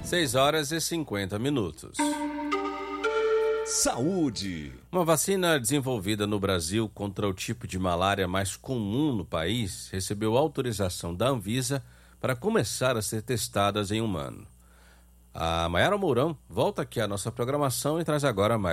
6h50. Saúde. Uma vacina desenvolvida no Brasil contra o tipo de malária mais comum no país recebeu autorização da Anvisa para começar a ser testadas em humano. A Mayara Mourão volta aqui à nossa programação e traz agora mais